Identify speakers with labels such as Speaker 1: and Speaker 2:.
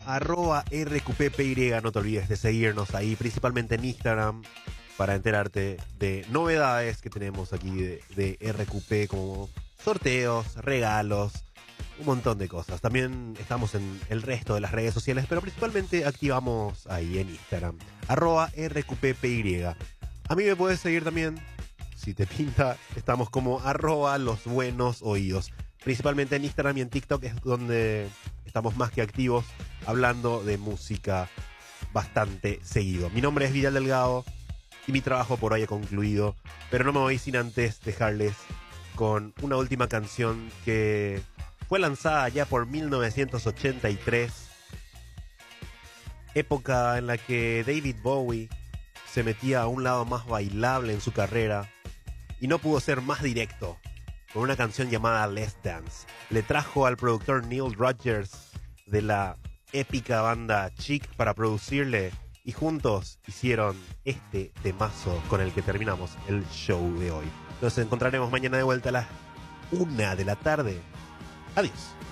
Speaker 1: @RQPPY. No te olvides de seguirnos ahí, principalmente en Instagram, para enterarte de novedades que tenemos aquí de RQP, como sorteos, regalos, un montón de cosas. También estamos en el resto de las redes sociales, pero principalmente activamos ahí en Instagram, @RQPPY. A mí me puedes seguir también, si te pinta, estamos como @losbuenosoídos. Principalmente en Instagram y en TikTok es donde estamos más que activos hablando de música bastante seguido. Mi nombre es Vidal Delgado y mi trabajo por hoy ha concluido, pero no me voy sin antes dejarles con una última canción que fue lanzada ya por 1983, época en la que David Bowie se metía a un lado más bailable en su carrera y no pudo ser más directo con una canción llamada Let's Dance. Le trajo al productor Neil Rogers de la épica banda Chic para producirle y juntos hicieron este temazo con el que terminamos el show de hoy. Nos encontraremos mañana de vuelta a las 1 de la tarde. Adiós.